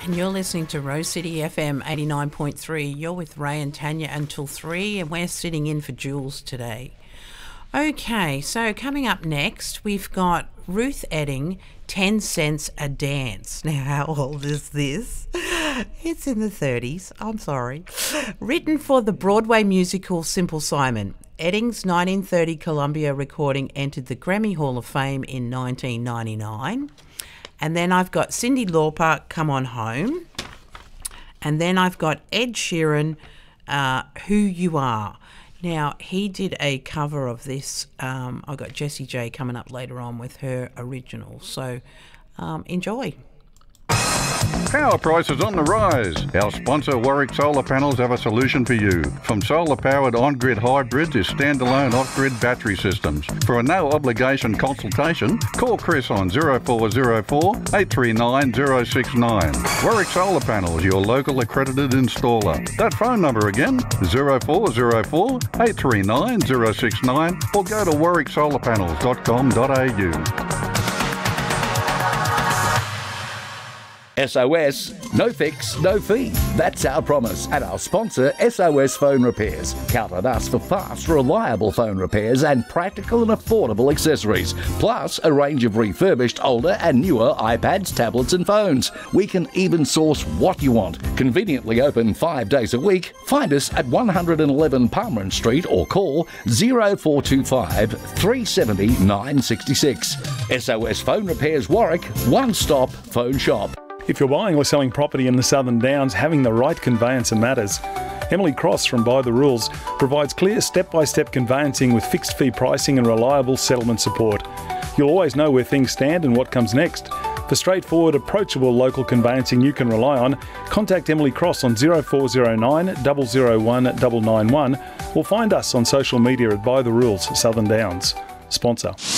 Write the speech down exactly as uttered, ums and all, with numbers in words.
And you're listening to Rose City F M eighty-nine point three. You're with Ray and Tanya until three, and we're sitting in for Jules today. Okay, so coming up next, we've got Ruth Edding, ten cents a Dance. Now, how old is this? It's in the thirties, I'm sorry. Written for the Broadway musical Simple Simon. Edding's nineteen thirty Columbia recording entered the Grammy Hall of Fame in nineteen ninety-nine. And then I've got Cyndi Lauper, Come On Home. And then I've got Ed Sheeran, uh, Who You Are. Now, he did a cover of this. Um, I've got Jessie J coming up later on with her original. So um, enjoy. Power prices on the rise. Our sponsor Warwick Solar Panels have a solution for you. From solar-powered on-grid hybrids to standalone off-grid battery systems. For a no-obligation consultation, call Chris on zero four zero four, eight three nine, zero six nine. Warwick Solar Panels, your local accredited installer. That phone number again, zero four zero four, eight three nine, zero six nine, or go to warwick solar panels dot com dot a u. S O S, no fix, no fee. That's our promise. And our sponsor, S O S Phone Repairs. Count on us for fast, reliable phone repairs and practical and affordable accessories. Plus, a range of refurbished older and newer iPads, tablets and phones. We can even source what you want. Conveniently open five days a week. Find us at one eleven Palmerin Street or call zero four two five, three seven zero, nine six six. S O S Phone Repairs Warwick, one-stop phone shop. If you're buying or selling property in the Southern Downs, having the right conveyancer matters. Emily Cross from By the Rules provides clear step-by-step conveyancing with fixed fee pricing and reliable settlement support. You'll always know where things stand and what comes next. For straightforward, approachable local conveyancing you can rely on, contact Emily Cross on zero four zero nine, zero zero one, nine nine one or find us on social media at By the Rules Southern Downs. Sponsor.